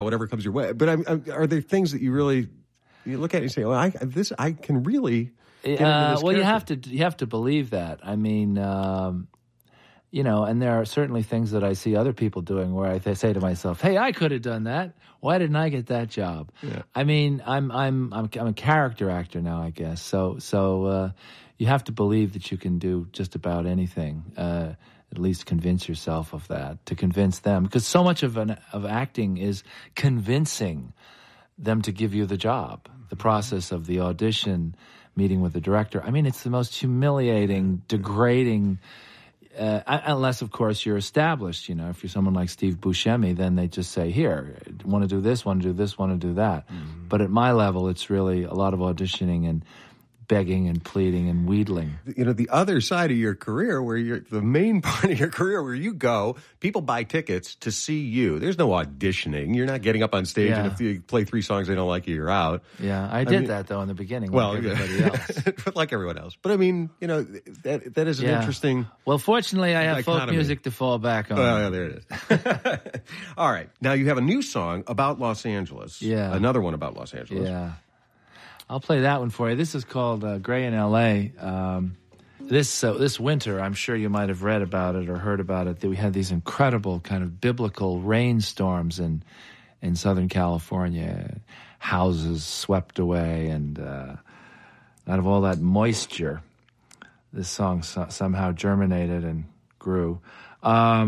whatever comes your way. But are there things that you really look at and say, well, I can really get into this well, character? you have to believe that. I mean, and there are certainly things that I see other people doing where I say to myself, "Hey, I could have done that. Why didn't I get that job?" Yeah. I mean, I'm a character actor now, I guess. So you have to believe that you can do just about anything. At least convince yourself of that, to convince them, because so much of acting is convincing them to give you the job. The process of the audition, meeting with the director. I mean, it's the most humiliating, degrading. Unless, of course, you're established. If you're someone like Steve Buscemi, then they just say, "Here, want to do this, want to do this, want to do that." Mm-hmm. But at my level, it's really a lot of auditioning and begging and pleading and wheedling. The other side of your career, the main part of your career where you go, people buy tickets to see you. There's no auditioning. You're not getting up on stage and if you play 3 songs they don't like you, you're out. Yeah, I did that though in the beginning, like everybody else. Like everyone else. But I mean, that is an interesting. Well, fortunately, I have folk music to fall back on. Oh, yeah, there it is. All right. Now you have a new song about Los Angeles. Yeah. Another one about Los Angeles. Yeah. I'll play that one for you. This is called Gray in L.A. This winter, I'm sure you might have read about it or heard about it, that we had these incredible kind of biblical rainstorms in Southern California. Houses swept away, and out of all that moisture, this song somehow germinated and grew. A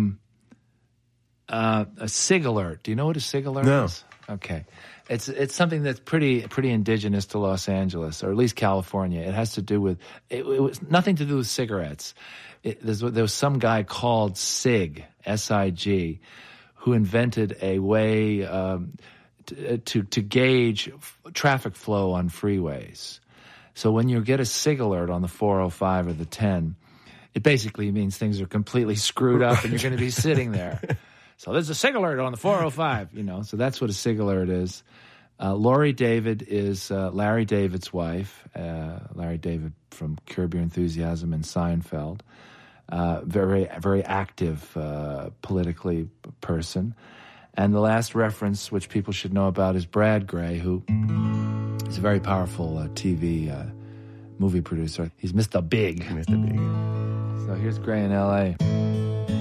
SIG alert. Do you know what a SIG alert is? Okay. It's something that's pretty indigenous to Los Angeles, or at least California. It has to do with it was nothing to do with cigarettes. There was some guy called SIG, S-I-G, who invented a way to gauge traffic flow on freeways. So when you get a SIG alert on the 405 or the 10, it basically means things are completely screwed up and you're going to be sitting there. So there's a SIG alert on the 405, so that's what a SIG alert is. Laurie David is Larry David's wife. Larry David from Curb Your Enthusiasm and Seinfeld. Very, very active politically person. And the last reference, which people should know about, is Brad Gray, who is a very powerful TV movie producer. He's Mr. Big. Mr. Big. So here's Gray in L.A.